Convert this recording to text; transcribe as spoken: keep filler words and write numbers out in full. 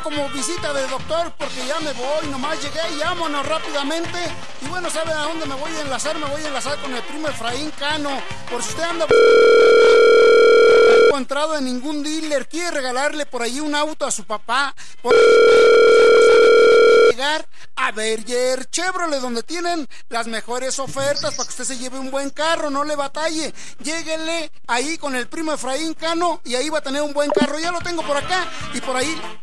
como visita de doctor porque ya me voy, nomás llegué y vámonos rápidamente. Y bueno, ¿saben a dónde me voy a enlazar? Me voy a enlazar con el primo Efraín Cano. Por si usted anda encontrado en ningún dealer, quiere regalarle por ahí un auto a su papá, por llegar a Berger Chevrolet, donde tienen las mejores ofertas para que usted se lleve un buen carro, no le batalle, lléguele ahí con el primo Efraín Cano y ahí va a tener un buen carro. Ya lo tengo por acá y por ahí